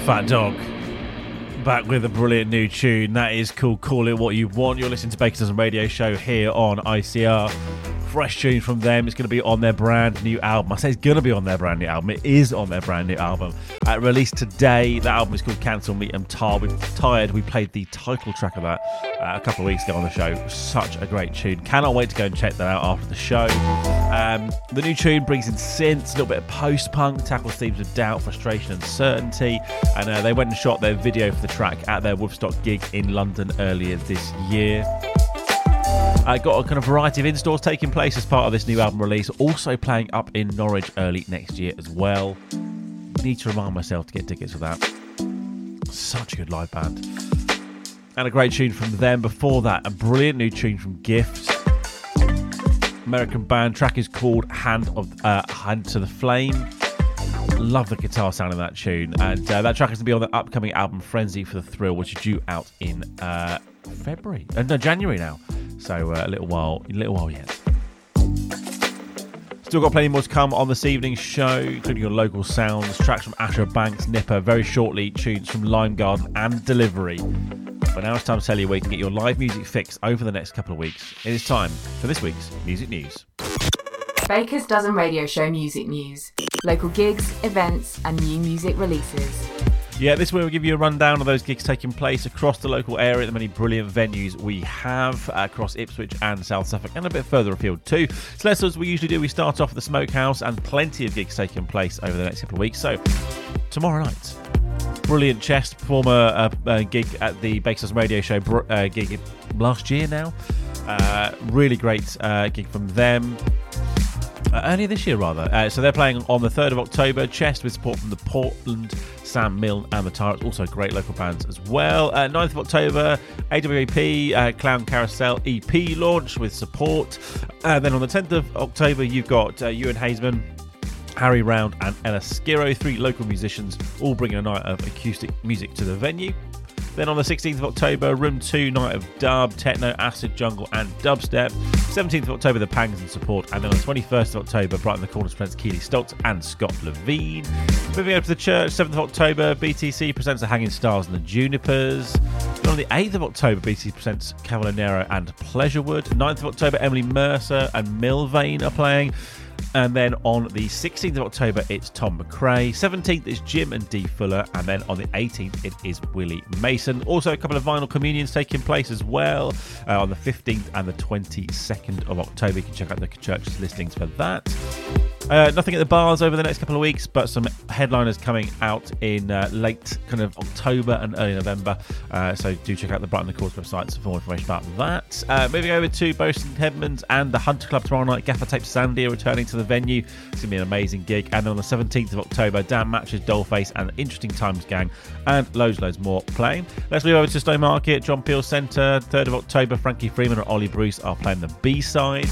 Fat Dog back with a brilliant new tune that is called Call It What You Want. You're listening to Baker's Dozen Radio Show here on ICR. Fresh tune from them. It's going to be on their brand new album. I say it's going to be on their brand new album. It is on their brand new album. Released today. That album is called Cancel Me and Tired. We played the title track of that a couple of weeks ago on the show. Such a great tune. Cannot wait to go and check that out after the show. The new tune brings in synths, a little bit of post-punk, tackles themes of doubt, frustration and certainty. And they went and shot their video for the track at their Woodstock gig in London earlier this year. Got a kind of variety of in-stores taking place as part of this new album release. Also playing up in Norwich early next year as well. Need to remind myself to get tickets for that. Such a good live band. And a great tune from them. Before that, a brilliant new tune from Gift. American band. Track is called Hand to the Flame. Love the guitar sound in that tune. And that track is going to be on the upcoming album Frenzy for the Thrill, which is due out in January now. So a little while yet. Still got plenty more to come on this evening's show, including your local sounds, tracks from Asher Banks, Nipper, very shortly tunes from Lime Garden and Delivery. But now it's time to tell you where you can get your live music fix over the next couple of weeks. It is time for this week's Music News. Baker's Dozen Radio Show Music News. Local gigs, events and new music releases. Yeah, this week we'll give you a rundown of those gigs taking place across the local area, the many brilliant venues we have across Ipswich and South Suffolk, and a bit further afield too. So let's, as we usually do, we start off at the Smokehouse, and plenty of gigs taking place over the next couple of weeks. So tomorrow night, brilliant Chest performer gig at the Baker's Dozen Radio Show gig last year now. Really great gig from them. Earlier this year, rather. So they're playing on the 3rd of October. Chest with support from the Portland, Sam Milne and the Tyrants. Also great local bands as well. 9th of October, AWAP Clown Carousel EP launch with support. Then on the 10th of October, you've got Ewan Hazeman, Harry Round and Ella Skiro, 3 local musicians, all bringing a night of acoustic music to the venue. Then on the 16th of October, Room 2, night of dub, techno, acid, jungle and dubstep. 17th of October, The Pangs and support. And then on the 21st of October, Brighton the Corners presents Keely Stoltz and Scott Levine. Moving over to the church, 7th of October, BTC presents The Hanging Stars and the Junipers. Then on the 8th of October, BTC presents Cavalonero and Pleasurewood. 9th of October, Emily Mercer and Milvain are playing. And then on the 16th of October, it's Tom McRae. 17th is Jim and Dee Fuller. And then on the 18th, it is Willie Mason. Also, a couple of vinyl communions taking place as well on the 15th and the 22nd of October. You can check out the church's listings for that. Nothing at the bars over the next couple of weeks, but some headliners coming out in late kind of October and early November. So do check out the Brighton the Corners websites for more information about that. Moving over to Boaston Headman's and the Hunter Club tomorrow night. Gaffer Tape Sandy are returning to the venue. It's going to be an amazing gig. And then on the 17th of October, Dan Matches, Dollface and Interesting Times Gang and loads more playing. Let's move over to Stowmarket, John Peel Centre. 3rd of October, Frankie Freeman and Ollie Bruce are playing the B-side.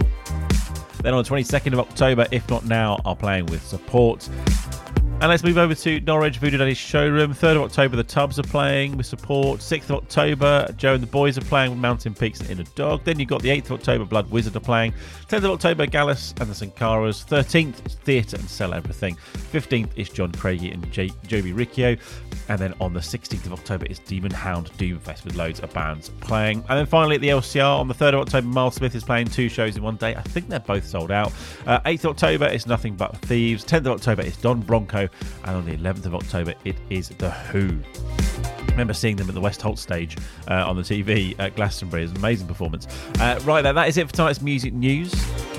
Then on the 22nd of October, If Not Now, are playing with support. And let's move over to Norwich, Voodoo Daddy's showroom. 3rd of October, The Tubs are playing with support. 6th of October, Joe and the Boys are playing with Mountain Peaks and Inner Dog. Then you've got the 8th of October, Blood Wizard are playing. 10th of October, Gallus and the Sankaras. 13th is Theatre and Sell Everything. 15th is John Craigie and Joby Riccio. And then on the 16th of October is Demon Hound Doomfest with loads of bands playing. And then finally at the LCR on the 3rd of October, Miles Smith is playing 2 shows in one day. I think they're both sold out. 8th of October is Nothing But Thieves. 10th of October is Don Bronco. And on the 11th of October, it is The Who. I remember seeing them at the West Holt stage on the TV at Glastonbury. It was an amazing performance. Right there, that is it for tonight's music news.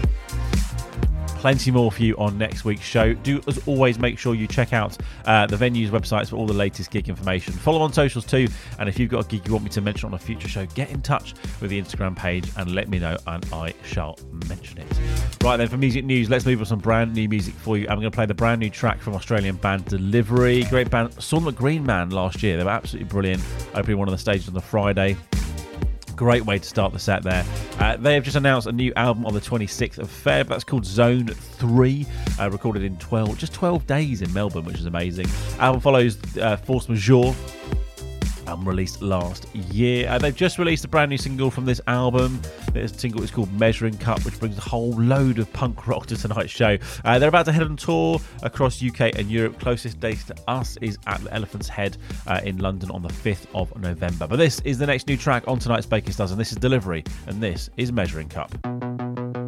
Plenty more for you on next week's show. Do, as always, make sure you check out the venues websites for all the latest gig information. Follow on socials too, and if you've got a gig you want me to mention on a future show, get in touch with the Instagram page and let me know, and I shall mention it. Right then, for music news, let's move on to some brand new music for you. I'm going to play the brand new track from Australian band Delivery. Great band, saw them at Green Man last year. They were absolutely brilliant, opening one of the stages on the Friday. Great way to start the set there. They have just announced a new album on the 26th of Feb. That's called Zone 3, recorded in 12 days in Melbourne, which is amazing. Album follows Force Majeure, released last year. They've just released a brand new single from this album. This single is called Measuring Cup, which brings a whole load of punk rock to tonight's show. They're about to head on tour across UK and Europe. Closest date to us is at the Elephant's Head in London on the 5th of November. But this is the next new track on tonight's Baker's Dozen. This is Delivery, and this is Measuring Cup.